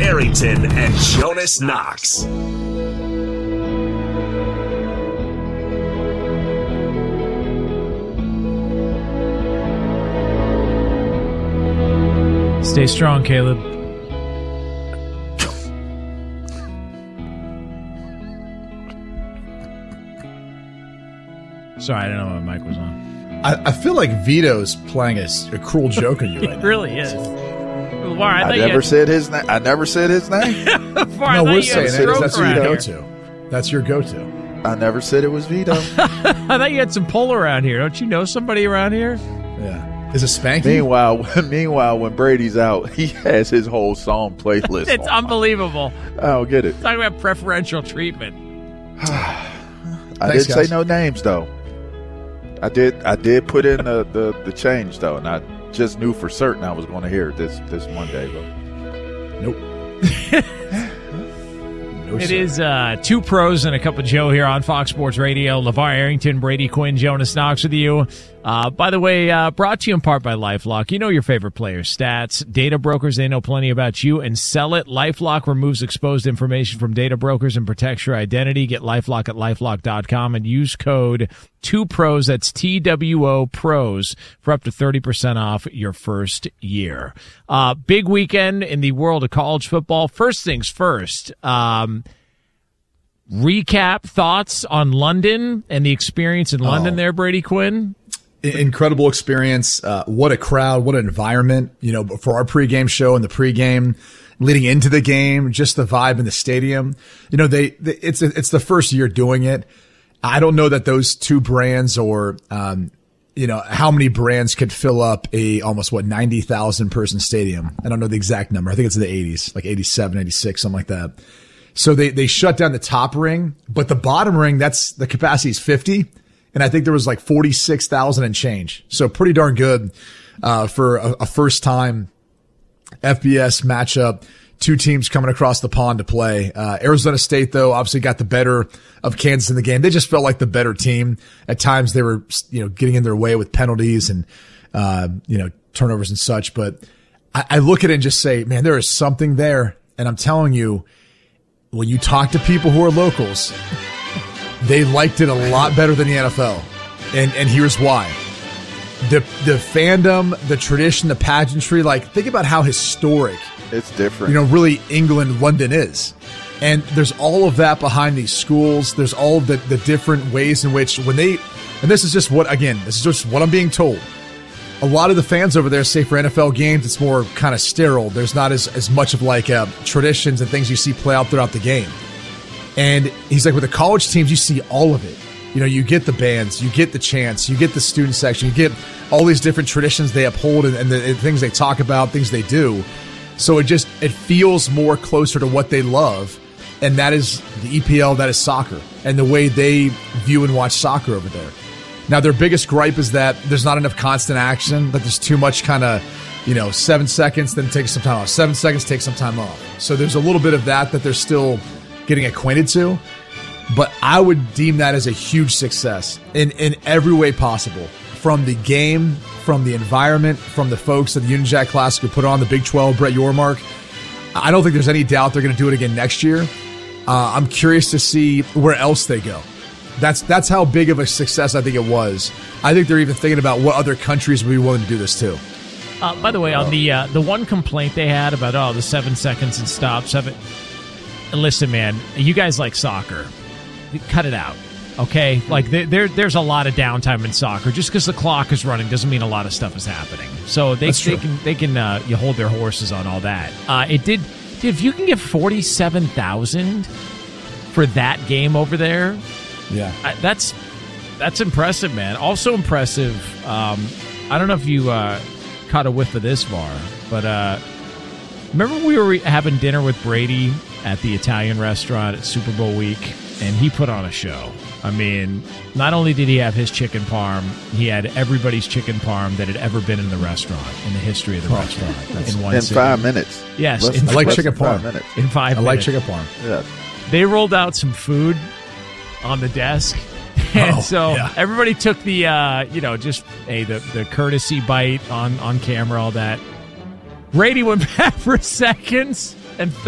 Arrington and Jonas Knox. Stay strong, Caleb. Sorry, I don't know my mic was on. I feel like Vito's playing a cruel joke on you right now. It really is. I never said his name. I never said his name. No, we're saying it. That's your go-to. That's your go-to. I never said it was Vito. I thought you had some pull around here. Don't you know somebody around here? Yeah. Is it Spanky? Meanwhile, when Brady's out, he has his whole song playlist. It's unbelievable. I don't get it. Talking about preferential treatment. I didn't say no names though. I did put in the change though, and I just knew for certain I was going to hear it this Monday. But nope. It is two pros and a cup of Joe here on Fox Sports Radio. LeVar Arrington, Brady Quinn, Jonas Knox with you. By the way, brought to you in part by LifeLock. You know your favorite players' stats. Data brokers, they know plenty about you and sell it. LifeLock removes exposed information from data brokers and protects your identity. Get LifeLock at LifeLock.com and use code 2PROS, that's TWO PROS, for up to 30% off your first year. Big weekend in the world of college football. First things first, recap thoughts on London and the experience in London there, Brady Quinn? Incredible experience. What a crowd, what an environment, for our pregame show and the pregame leading into the game, just the vibe in the stadium. It's the first year doing it. I don't know that those two brands or, how many brands could fill up a almost 90,000 person stadium. I don't know the exact number. I think it's in the 80s, like 87, 86, something like that. So they shut down the top ring, but the bottom ring, the capacity is 50. And I think there was like 46,000 and change. So pretty darn good, for a first time FBS matchup. Two teams coming across the pond to play. Arizona State, though, obviously got the better of Kansas in the game. They just felt like the better team. At times they were, getting in their way with penalties and, turnovers and such. But I look at it and just say, man, there is something there. And I'm telling you, when you talk to people who are locals, they liked it a lot better than the NFL. And here's why. The fandom, the tradition, the pageantry, think about how historic it's different. Really England, London is. And there's all of that behind these schools. There's all of the different ways in which and this is just what I'm being told. A lot of the fans over there say for NFL games, it's more kind of sterile. There's not as much of traditions and things you see play out throughout the game. And he's like, with the college teams, you see all of it. You get the bands, you get the chants, you get the student section, you get all these different traditions they uphold and the things they talk about, things they do. So it feels more closer to what they love, and that is the EPL, that is soccer, and the way they view and watch soccer over there. Now, their biggest gripe is that there's not enough constant action, that there's too much 7 seconds, then take some time off. 7 seconds, take some time off. So there's a little bit of that they're still getting acquainted to, but I would deem that as a huge success in every way possible. From the game, from the environment, from the folks at the Union Jack Classic who put on the Big 12, Brett Yormark. I don't think there's any doubt they're going to do it again next year. I'm curious to see where else they go. That's how big of a success I think it was. I think they're even thinking about what other countries would be willing to do this too. By the way, on the one complaint they had about the 7 seconds and stop, listen, man, you guys like soccer. Cut it out. Okay, there's a lot of downtime in soccer. Just because the clock is running doesn't mean a lot of stuff is happening. So they can you hold their horses on all that. Dude, if you can get 47,000 for that game over there, yeah, that's impressive, man. Also impressive. I don't know if you caught a whiff of this, Var, but remember we were having dinner with Brady at the Italian restaurant at Super Bowl week, and he put on a show. I mean, not only did he have his chicken parm, he had everybody's chicken parm that had ever been in the restaurant, in the history of the restaurant. In 5 minutes. Yes. I like chicken parm. In 5 minutes. I like chicken parm. Yeah. They rolled out some food on the desk. And everybody took the, the courtesy bite on camera, all that. Brady went back for seconds and